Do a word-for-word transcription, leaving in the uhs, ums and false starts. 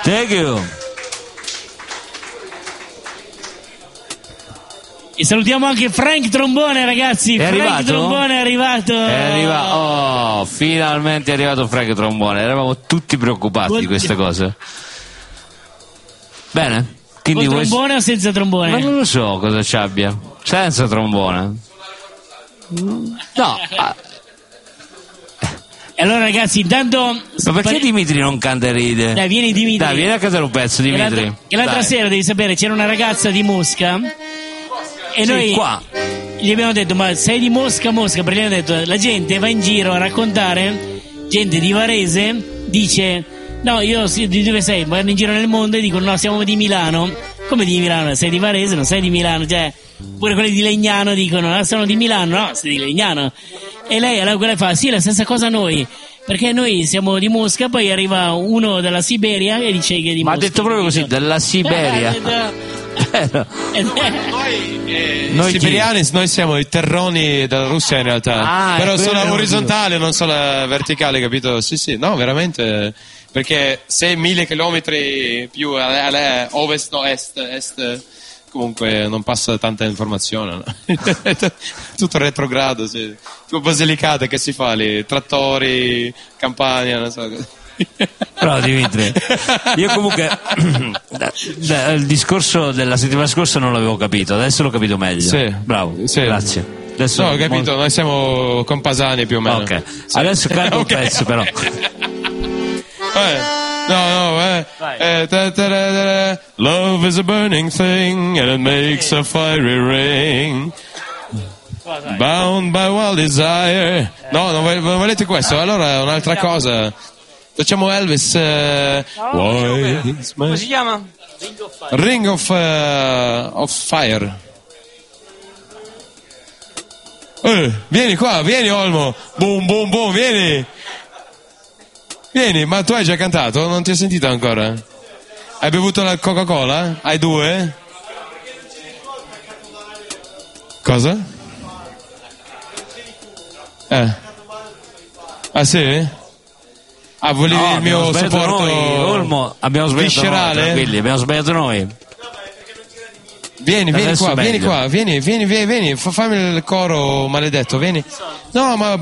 Thank you. E salutiamo anche Frank Trombone, ragazzi. È Frank arrivato? Trombone è arrivato. È arrivato. Oh, finalmente è arrivato Frank Trombone. Eravamo tutti preoccupati Buon... di queste cose. Bene. Quindi Con vuoi... trombone o senza trombone? Ma non lo so cosa ci abbia. Senza trombone. No. E allora, ragazzi, intanto. Ma perché Dimitri non canta e ride? Dai, vieni Dimitri. Dai, vieni a cantare un pezzo, Dimitri. Che l'altra, che l'altra Dai. sera, devi sapere, c'era una ragazza di Mosca. E sì, noi qua. gli abbiamo detto: ma sei di Mosca, Mosca? Perché gli abbiamo detto: la gente va in giro a raccontare, gente di Varese dice: no, io di dove sei? Vanno in giro nel mondo e dicono: no, siamo di Milano. Come di Milano? Sei di Varese, non sei di Milano. Cioè, pure quelli di Legnano dicono: no, sono di Milano, no, sei di Legnano. E lei, allora quella fa: sì, la stessa cosa noi. Perché noi siamo di Mosca, poi arriva uno dalla Siberia e dice che è di Ma Mosca. ha detto proprio così, dalla Siberia. Noi, eh, Noi siberiani, noi siamo i terroni della Russia in realtà, ah, però sono quello, orizzontali, non solo verticali, capito? Sì, sì, no, veramente, perché sei mille chilometri più a, a, a ovest, no, est, est, comunque non passa tanta informazione, no? Tutto retrogrado, sì. Tipo Basilicata che si fa lì, trattori, campagna, non so. Però Dimitri, io comunque da, da, il discorso della settimana scorsa non l'avevo capito, adesso l'ho capito meglio. Sì. Bravo, Sì. grazie. Adesso no, ho capito, molto... noi siamo compasani più o meno. Ok, sì. Adesso canta un okay. pezzo però. Eh, no, no, eh. eh ta, ta, ta, ta. Love is a burning thing and it makes a fiery ring. Bound by wild desire. No, non, vo- non volete questo? Allora un'altra cosa. Facciamo Elvis. Uh, Come si chiama? Ring of Fire. Ring of, uh, of Fire. Eh, vieni qua, vieni Olmo. Boom, boom, boom, vieni. Vieni, ma tu hai già cantato? Non ti ho sentito ancora? Hai bevuto la Coca-Cola? Hai due? Cosa? Eh. Ah sì? Ah, volevi No, il mio supporto noi, Olmo, abbiamo sbagliato viscerale? noi, tranquilli, abbiamo sbagliato noi. Vieni, vieni Adesso qua, meglio. vieni qua, vieni, vieni, vieni, vieni, fa- fammi il coro maledetto, vieni. No, ma